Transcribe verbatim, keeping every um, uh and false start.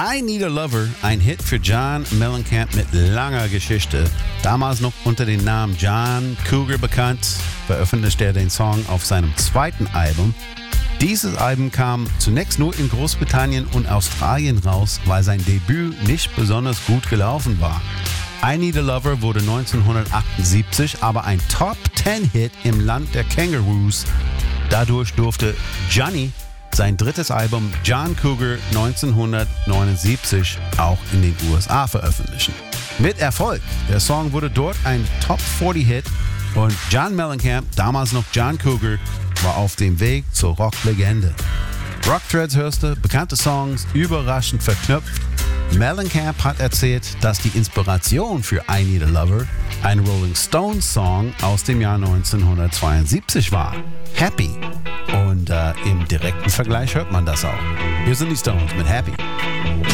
I Need a Lover, ein Hit für John Mellencamp mit langer Geschichte. Damals noch unter dem Namen John Cougar bekannt, veröffentlichte er den Song auf seinem zweiten Album. Dieses Album kam zunächst nur in Großbritannien und Australien raus, weil sein Debüt nicht besonders gut gelaufen war. I Need a Lover wurde neunzehnhundertachtundsiebzig aber ein Top-Ten-Hit im Land der Kangaroos. Dadurch durfte Johnny sein drittes Album John Cougar neunzehnhundertneunundsiebzig auch in den U S A veröffentlichen. Mit Erfolg. Der Song wurde dort ein Top vierzig Hit und John Mellencamp, damals noch John Cougar, war auf dem Weg zur Rocklegende. Rockthreads hörst du, bekannte Songs, überraschend verknüpft. Mellencamp hat erzählt, dass die Inspiration für I Need a Lover ein Rolling Stones Song aus dem Jahr neunzehnhundertzweiundsiebzig war. Happy. Und äh, im direkten Vergleich hört man das auch. Hier sind die Stones mit Happy.